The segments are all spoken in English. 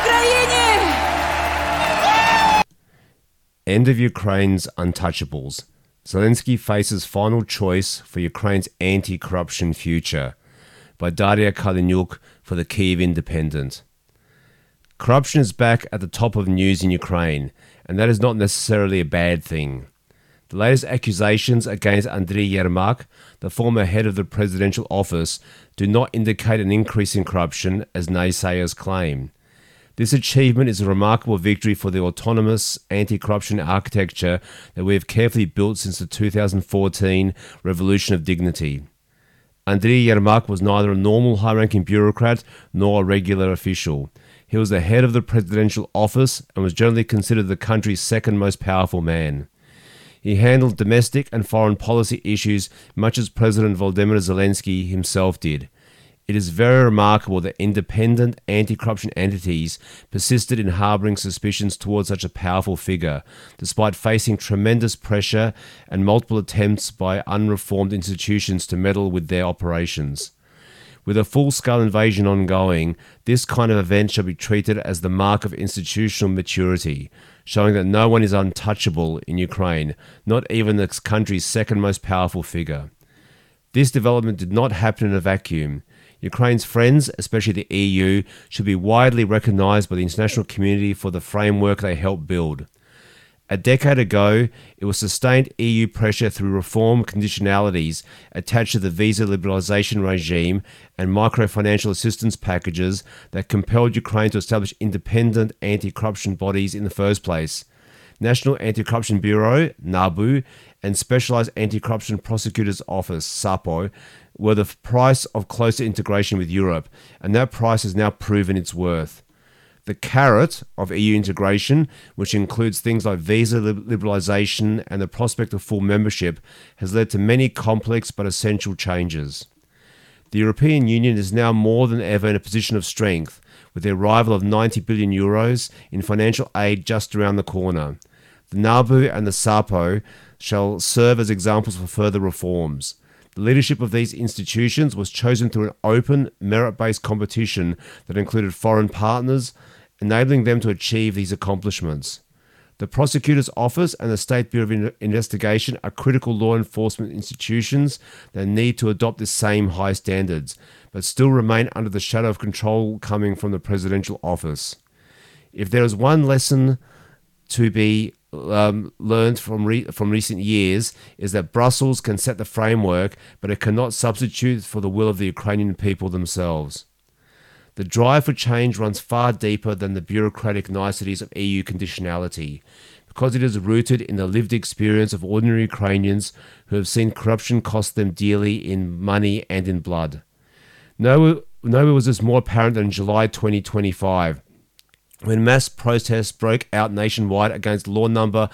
Ukraine! End of Ukraine's untouchables. Zelensky faces final choice for Ukraine's anti-corruption future, by Daria Kalinyuk for the Kyiv Independent. Corruption is back at the top of news in Ukraine, and that is not necessarily a bad thing. The latest accusations against Andriy Yermak, the former head of the presidential office, do not indicate an increase in corruption, as naysayers claim. This achievement is a remarkable victory for the autonomous anti-corruption architecture that we have carefully built since the 2014 Revolution of Dignity. Andriy Yermak was neither a normal high-ranking bureaucrat nor a regular official. He was the head of the presidential office and was generally considered the country's second most powerful man. He handled domestic and foreign policy issues much as President Volodymyr Zelensky himself did. It is very remarkable that independent anti-corruption entities persisted in harbouring suspicions towards such a powerful figure, despite facing tremendous pressure and multiple attempts by unreformed institutions to meddle with their operations. With a full-scale invasion ongoing, this kind of event shall be treated as the mark of institutional maturity, showing that no one is untouchable in Ukraine, not even the country's second most powerful figure. This development did not happen in a vacuum. Ukraine's friends, especially the EU, should be widely recognised by the international community for the framework they helped build. A decade ago, it was sustained EU pressure through reform conditionalities attached to the visa liberalisation regime and microfinancial assistance packages that compelled Ukraine to establish independent anti-corruption bodies in the first place. National Anti-Corruption Bureau, NABU, and Specialised Anti-Corruption Prosecutor's Office, SAPO, were the price of closer integration with Europe, and that price has now proven its worth. The carrot of EU integration, which includes things like visa liberalisation and the prospect of full membership, has led to many complex but essential changes. The European Union is now more than ever in a position of strength, with the arrival of 90 billion euros in financial aid just around the corner. The NABU and the SAPO shall serve as examples for further reforms. The leadership of these institutions was chosen through an open, merit-based competition that included foreign partners, enabling them to achieve these accomplishments. The Prosecutor's Office and the State Bureau of Investigation are critical law enforcement institutions that need to adopt the same high standards, but still remain under the shadow of control coming from the presidential office. If there is one lesson to be learned from recent years, is that Brussels can set the framework, but it cannot substitute for the will of the Ukrainian people themselves. The drive for change runs far deeper than the bureaucratic niceties of EU conditionality, because it is rooted in the lived experience of ordinary Ukrainians who have seen corruption cost them dearly in money and in blood. Nowhere was this more apparent than in July 2025, when mass protests broke out nationwide against Law Number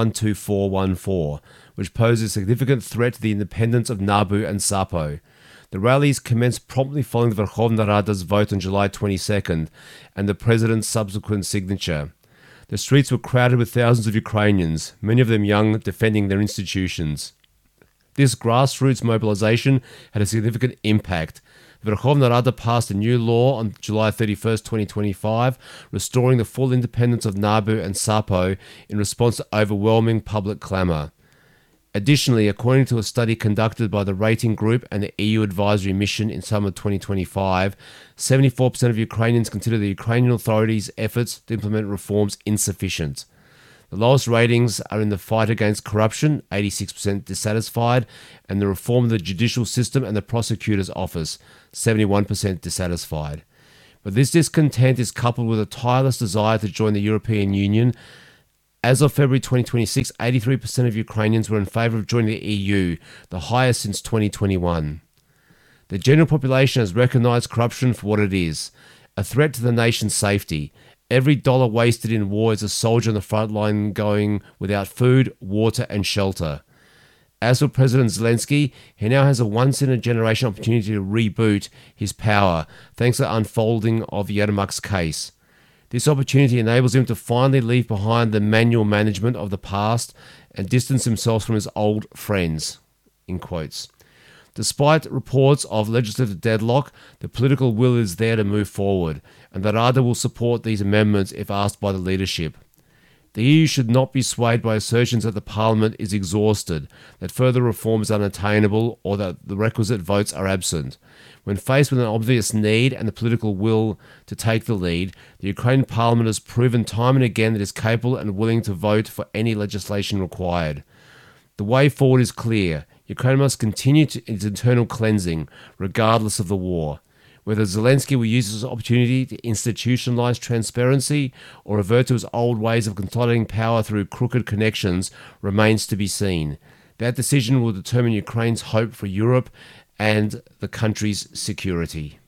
12414, which posed a significant threat to the independence of NABU and SAPO. The rallies commenced promptly following the Verkhovna Rada's vote on July 22nd and the president's subsequent signature. The streets were crowded with thousands of Ukrainians, many of them young, defending their institutions. This grassroots mobilization had a significant impact. The Verkhovna Rada passed a new law on July 31st, 2025, restoring the full independence of NABU and SAPO in response to overwhelming public clamour. Additionally, according to a study conducted by the Rating Group and the EU Advisory Mission in summer 2025, 74% of Ukrainians consider the Ukrainian authorities' efforts to implement reforms insufficient. The lowest ratings are in the fight against corruption, 86% dissatisfied, and the reform of the judicial system and the prosecutor's office, 71% dissatisfied. But this discontent is coupled with a tireless desire to join the European Union. As of February 2026, 83% of Ukrainians were in favour of joining the EU, the highest since 2021. The general population has recognised corruption for what it is, a threat to the nation's safety. Every dollar wasted in war is a soldier on the front line going without food, water and shelter. As for President Zelensky, he now has a once-in-a-generation opportunity to reboot his power, thanks to the unfolding of Yermak's case. This opportunity enables him to finally leave behind the manual management of the past and distance himself from his old friends, in quotes. Despite reports of legislative deadlock, the political will is there to move forward, and the Rada will support these amendments if asked by the leadership. The EU should not be swayed by assertions that the Parliament is exhausted, that further reform is unattainable, or that the requisite votes are absent. When faced with an obvious need and the political will to take the lead, the Ukrainian Parliament has proven time and again that it is capable and willing to vote for any legislation required. The way forward is clear. Ukraine must continue its internal cleansing, regardless of the war. Whether Zelensky will use this opportunity to institutionalize transparency or revert to his old ways of consolidating power through crooked connections remains to be seen. That decision will determine Ukraine's hope for Europe and the country's security.